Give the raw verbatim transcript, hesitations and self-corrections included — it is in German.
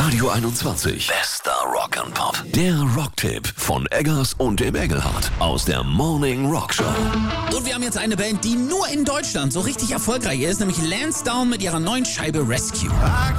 Radio einundzwanzig. Bester Rock'n'Pop. Der Rocktipp von Eggers und dem Engelhardt aus der Morning Rock Show. Und wir haben jetzt eine Band, die nur in Deutschland so richtig erfolgreich ist, nämlich Lansdowne mit ihrer neuen Scheibe Rescue.